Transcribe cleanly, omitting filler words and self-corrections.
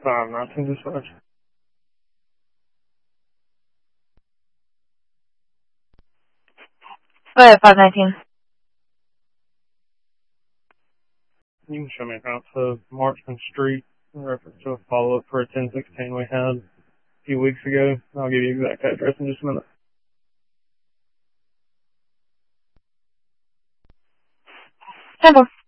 519 dispatch. Go ahead, 519. You can show me a route to Marchman Street in reference to a follow-up for a 1016 we had a few weeks ago. I'll give you the exact address in just a minute. 10-4.